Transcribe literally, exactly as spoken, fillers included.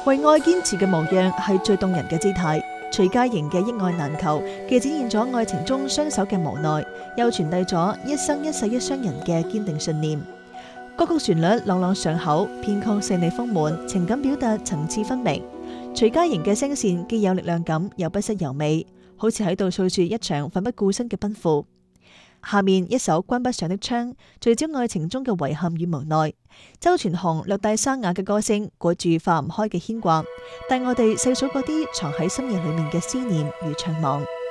為愛堅持嘅模樣係最動人嘅姿態。徐佳瑩嘅憶愛難求，既展現咗愛情中相守嘅無奈，又傳遞咗一生一世一雙人嘅堅定信念。歌曲旋律朗朗上口，編曲細膩豐滿，情感表達層次分明。徐佳瑩嘅聲線既有力量感，又不失柔美，好似喺度訴說一場奮不顧身嘅奔赴。下面一首關不上的窗，聚焦愛情中嘅遺憾與無奈。周傳雄略帶沙啞嘅歌聲，裹住化唔開嘅牽掛，帶我哋細數嗰啲藏喺深夜裏面嘅思念與悵惘。